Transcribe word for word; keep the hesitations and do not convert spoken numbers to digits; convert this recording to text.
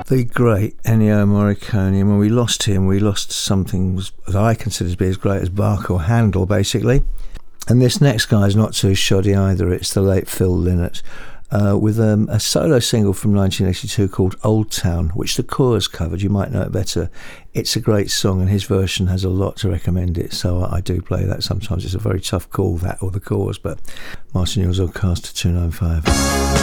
The great Ennio Morricone. And when we lost him, we lost something that I consider to be as great as Bach or Handel, basically. And this next guy is not too shoddy either. It's the late Phil Lynott, uh, with um, a solo single from nineteen eighty-two called Old Town, which the Corrs covered. You might know it better. It's a great song, and his version has a lot to recommend it, so I, I do play that sometimes. It's a very tough call, that or the Corrs, but Martin Yours Cast to two ninety-five.